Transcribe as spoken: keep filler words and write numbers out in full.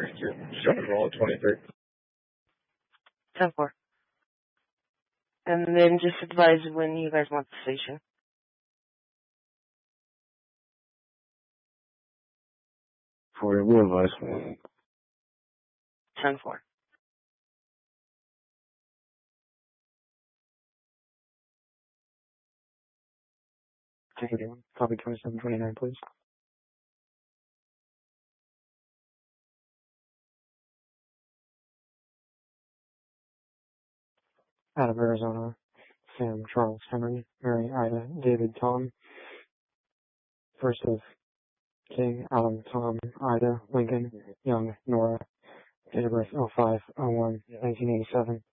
twenty-two. Shot and roll at twenty-three. ten four. And then just advise when you guys want the station. For will advice. ten four. Take it one. Copy twenty-seven twenty-nine, please. Out of Arizona, Sam, Charles, Henry, Mary, Ida, David, Tom. First of King, Alan, Tom, Ida, Lincoln, Young, Nora. Date of birth oh five oh one nineteen eighty-seven.